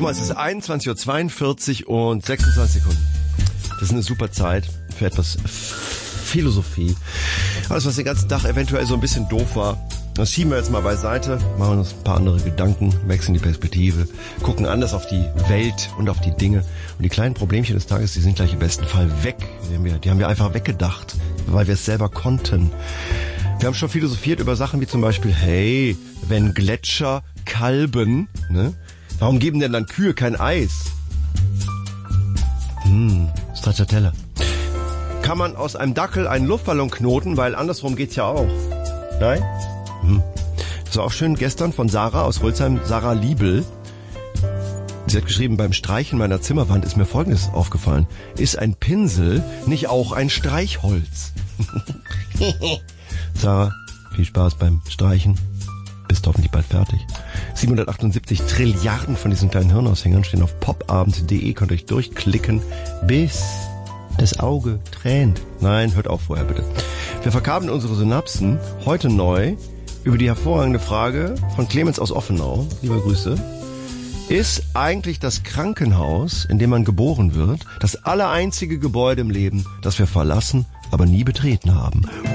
Guck mal, es ist 21:42 Uhr und 26 Sekunden. Das ist eine super Zeit für etwas Philosophie. Alles, was den ganzen Tag eventuell so ein bisschen doof war, das schieben wir jetzt mal beiseite, machen uns ein paar andere Gedanken, wechseln die Perspektive, gucken anders auf die Welt und auf die Dinge. Und die kleinen Problemchen des Tages, die sind gleich im besten Fall weg. Die haben wir einfach weggedacht, weil wir es selber konnten. Wir haben schon philosophiert über Sachen wie zum Beispiel, hey, wenn Gletscher kalben, ne? Warum geben denn dann Kühe kein Eis? Stracciatella. Kann man aus einem Dackel einen Luftballon knoten, weil andersrum geht's ja auch. Nein? Das war auch schön gestern von Sarah aus Rölsheim, Sarah Liebel. Sie hat geschrieben, beim Streichen meiner Zimmerwand ist mir Folgendes aufgefallen. Ist ein Pinsel nicht auch ein Streichholz? Sarah, viel Spaß beim Streichen. Bist hoffentlich bald fertig. 778 Trilliarden von diesen kleinen Hirnaushängern stehen auf popabend.de. Könnt euch durchklicken, bis das Auge tränt. Nein, hört auf vorher bitte. Wir verkabeln unsere Synapsen heute neu über die hervorragende Frage von Clemens aus Offenau. Liebe Grüße. Ist eigentlich das Krankenhaus, in dem man geboren wird, das allereinzige Gebäude im Leben, das wir verlassen, aber nie betreten haben?